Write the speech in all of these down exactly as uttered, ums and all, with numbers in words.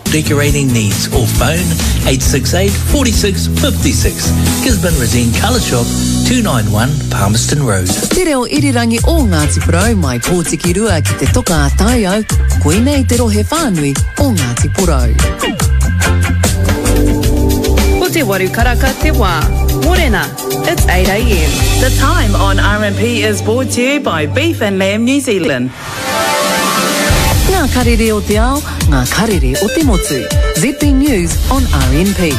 decorating needs or phone eight six eight, four six five six. Gisborne Resine Colour Shop, two ninety-one Palmerston Road. Te reo irirangi o Ngāti Porou mai pōtiki rua ki te toka a tai au, koinei te rohe whānui o Ngāti Porou. Ko te waru karaka te wā. Morena, it's eight a m. The time on R M P is brought to you by Beef and Lamb New Zealand. Ngā karere o te ao, ngā karere o te motu. Z B News on R N P.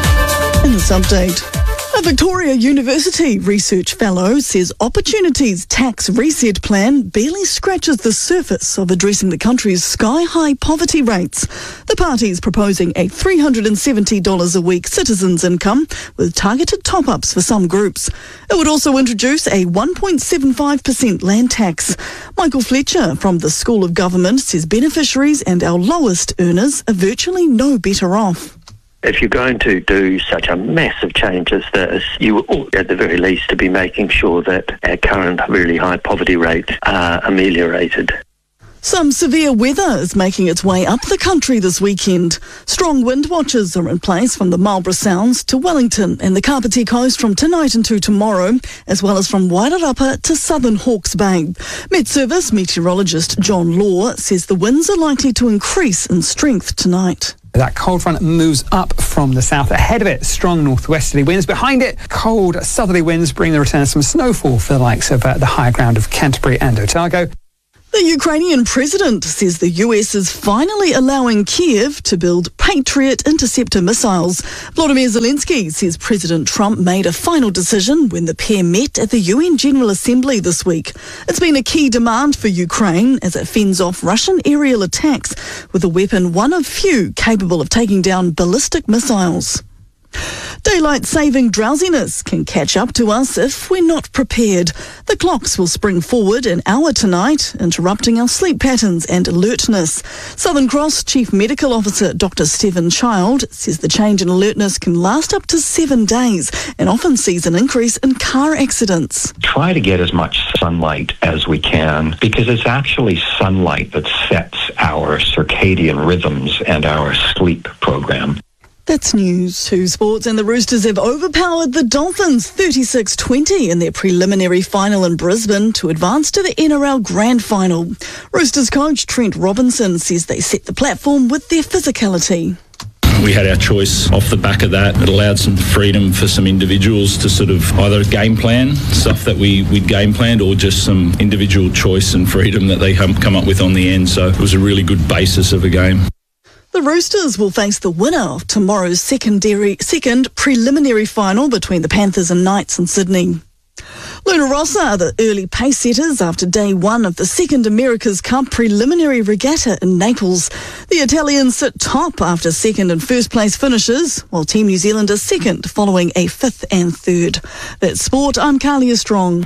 In this update, a Victoria University research fellow says Opportunity's tax reset plan barely scratches the surface of addressing the country's sky-high poverty rates. The party's proposing a three hundred seventy dollars a week citizens' income with targeted top-ups for some groups. It would also introduce a one point seven five percent land tax. Michael Fletcher from the School of Government says beneficiaries and our lowest earners are virtually no better off. If you're going to do such a massive change as this, you ought at the very least to be making sure that our current really high poverty rates are ameliorated. Some severe weather is making its way up the country this weekend. Strong wind watches are in place from the Marlborough Sounds to Wellington and the Kapiti Coast from tonight into tomorrow, as well as from Wairarapa to southern Hawke's Bay. Met Service meteorologist John Law says the winds are likely to increase in strength tonight. That cold front moves up from the south. Ahead of it, strong northwesterly winds. Behind it, cold southerly winds bring the return of some snowfall for the likes of uh, the higher ground of Canterbury and Otago. The Ukrainian president says the U S is finally allowing Kiev to build Patriot interceptor missiles. Volodymyr Zelensky says President Trump made a final decision when the pair met at the U N General Assembly this week. It's been a key demand for Ukraine as it fends off Russian aerial attacks with a weapon one of few capable of taking down ballistic missiles. Daylight saving drowsiness can catch up to us if we're not prepared. The clocks will spring forward an hour tonight, interrupting our sleep patterns and alertness. Southern Cross Chief Medical Officer Doctor Stephen Child says the change in alertness can last up to seven days and often sees an increase in car accidents. Try to get as much sunlight as we can because it's actually sunlight that sets our circadian rhythms and our sleep program. That's News two Sports, and the Roosters have overpowered the Dolphins thirty-six twenty in their preliminary final in Brisbane to advance to the N R L Grand Final. Roosters coach Trent Robinson says they set the platform with their physicality. We had our choice off the back of that. It allowed some freedom for some individuals to sort of either game plan stuff that we, we'd game planned or just some individual choice and freedom that they come, come up with on the end. So it was a really good basis of a game. The Roosters will face the winner of tomorrow's secondary, second preliminary final between the Panthers and Knights in Sydney. Luna Rossa are the early pace setters after day one of the second America's Cup preliminary regatta in Naples. The Italians sit top after second and first place finishes, while Team New Zealand is second following a fifth and third. That's sport. I'm Carlia Strong.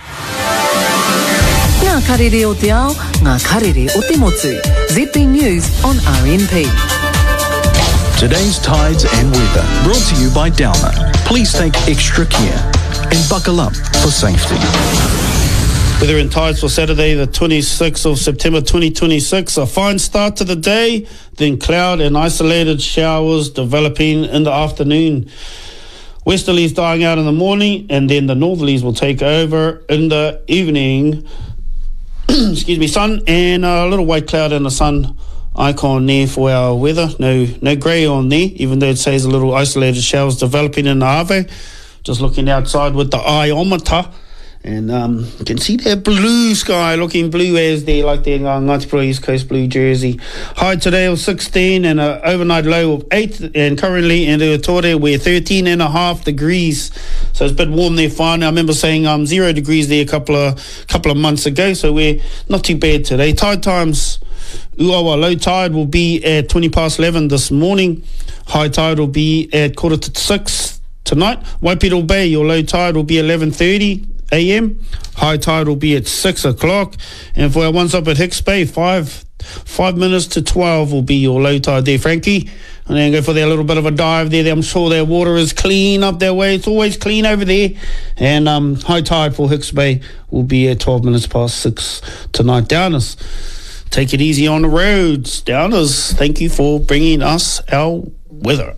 Ngā karere o te ao, ngā karere o te motu. Z B News on R N P. Today's tides and weather brought to you by Downer. Please take extra care and buckle up for safety. Weather and tides for Saturday, the twenty-sixth of September twenty twenty-six. A fine start to the day, then cloud and isolated showers developing in the afternoon. Westerlies dying out in the morning, and then the northerlies will take over in the evening. Excuse me, sun and a little white cloud and the sun icon there for our weather. No no grey on there, even though it says a little isolated showers developing in the Ave. Just looking outside with the iometer, and um, you can see that blue sky, looking blue as there, like the uh, Ngāti Porou East Coast blue jersey. High today of sixteen and an overnight low of eight, and currently in Ruatore we're thirteen and a half degrees. So it's a bit warm there, fine. I remember saying um zero degrees there a couple of couple of months ago, so we're not too bad today. Tide times, Uawa low tide will be at twenty past eleven this morning. High tide will be at quarter to six tonight. Waipiro Bay, your low tide will be eleven thirty a m. High tide will be at six o'clock. And for our ones up at Hicks Bay, five five minutes to twelve will be your low tide there, Frankie. And then go for that little bit of a dive there. I'm sure their water is clean up their way. It's always clean over there. And um, high tide for Hicks Bay will be at twelve minutes past six tonight. Downers. take it easy on the roads. Downers, thank you for bringing us our weather.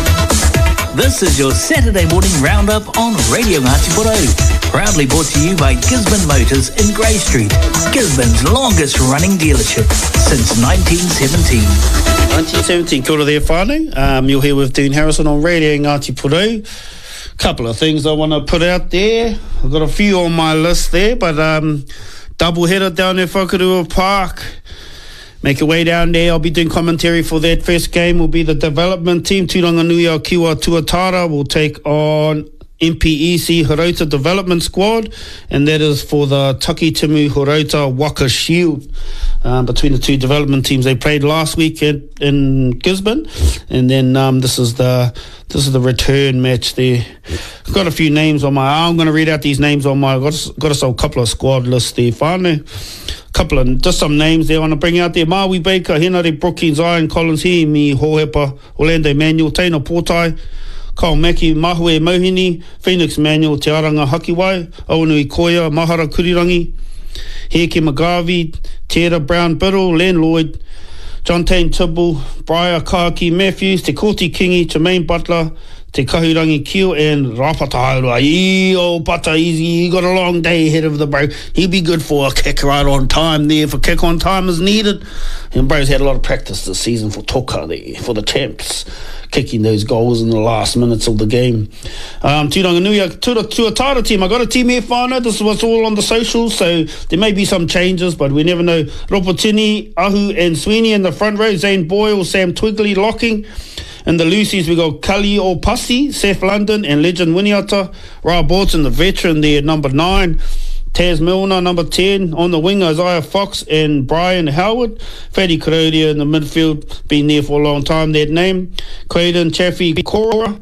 This is your Saturday morning roundup on Radio Ngāti Porou. Proudly brought to you by Gisborne Motors in Grey Street, Gisborne's longest running dealership since nineteen seventeen. nineteen seventeen, kia ora there whānau. Um, you're here with Dean Harrison on Radio Ngāti Porou. Couple of things I want to put out there. I've got a few on my list there, but um, double header down there, Whakarua Park. Make your way down there. I'll be doing commentary for that. First game will be the development team. Turanganui Kiwa Tuatara will take on M P E C Horota Development Squad, and that is for the Takitimu Horota Waka Shield. Um, between the two development teams, they played last week at, in Gisborne, and then um, this is the this is the return match there. I've got a few names on my. I'm going to read out these names on my. I've got got us a couple of squad lists there. Whānau. Couple of just some names there I want to bring out there. Maui Baker, Henare Brookings, Iron Collins, He, Mi Hohepa, Orlando Manuel, Taina Portai, Kyle Mackie, Mahue Mohini, Phoenix Manuel, Te Aranga Hakiwai, Aonui Koia, Mahara Kurirangi, Heke Magavi, Tera Brown Biddle, Len Lloyd, John Tane Tibble, Briar Kaki Matthews, Te Koti Kingi, Jermaine Butler, Te Kahurangi Kio, and Rapataurua. Ee, oh, Bata easy. He got a long day ahead of the bro. He'd be good for a kick right on time there. If a kick on time is needed. And bro's had a lot of practice this season for Toka there, for the champs, kicking those goals in the last minutes of the game. Um, Turanganui Tuatara team. I got a team here, whānau. This was all on the socials, so there may be some changes, but we never know. Ropotini, Ahu, and Sweeney in the front row. Zane Boyle, Sam Twigley locking. In the Lucy's, we got Kali Opasi, Seth London, and Legend Winiata. Ra Bolton, the veteran there at number nine. Taz Milner, number ten. On the wing, Isaiah Fox and Brian Howard. Fatty Kurodia in the midfield, been there for a long time, that name. Quaden Chaffee Cora.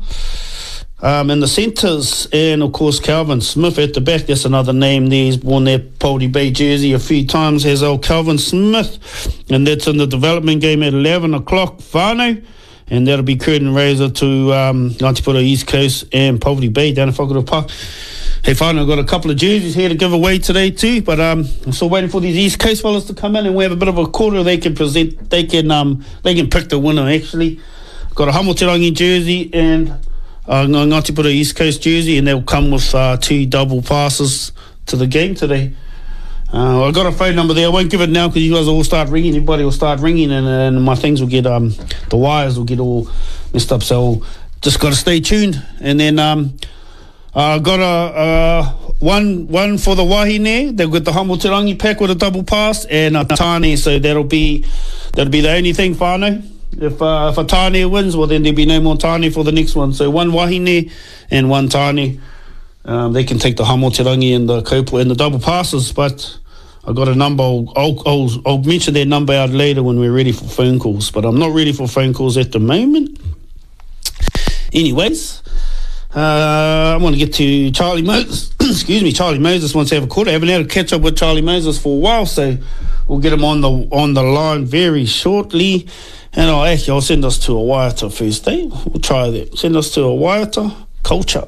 Um, in the centres, and of course Calvin Smith at the back. That's another name there. He's worn that Poldy Bay jersey a few times, has old Calvin Smith. And that's in the development game at eleven o'clock, whānau. And that'll be curtain raiser to um, Ngāti Porou East Coast and Poverty Bay down in Whakaru Park. Hey, finally, I've got a couple of jerseys here to give away today too, but um, I'm still waiting for these East Coast fellas to come in, and we have a bit of a quarter. They can present, they can um, they can pick the winner actually. I've got a Hamoterangi jersey and uh, Ngāti Porou East Coast jersey, and they'll come with uh, two double passes to the game today. Uh, I've got a phone number there. I won't give it now because you guys will all start ringing. Everybody will start ringing, and, and my things will get, um, the wires will get all messed up. So just got to stay tuned. And then um, I got a uh, one one for the Wahine. They've got the Hamoterangi pack with a double pass and a Tāne. So that'll be that'll be the only thing, whānau. If uh, if a Tāne wins, well then there'll be no more Tāne for the next one. So one Wahine and one Tāne. Um, they can take the Hamoterangi and the Kaupo and the double passes, but I got a number. I'll, I'll, I'll, I'll mention their number out later when we're ready for phone calls, but I'm not ready for phone calls at the moment. Anyways, uh, I want to get to Charlie Moses. Excuse me, Charlie Moses wants to have a quarter. I haven't had a catch up with Charlie Moses for a while, so we'll get him on the on the line very shortly. And I'll actually I'll send us to a Waiata first, eh? We'll try that. Send us to a Waiata. Culture.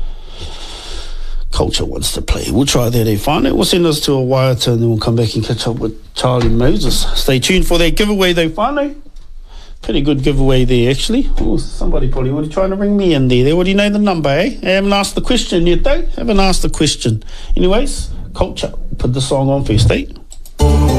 Culture wants to play. We'll try that, eh? Fine. We'll send us to a Waiata, and then we'll come back and catch up with Charlie Moses. Stay tuned for that giveaway, though, fine. Pretty good giveaway there, actually. Oh, somebody probably would be trying to ring me in there. They already know the number, eh? I haven't asked the question yet, though. Haven't asked the question. Anyways, Culture. Put the song on first, eh?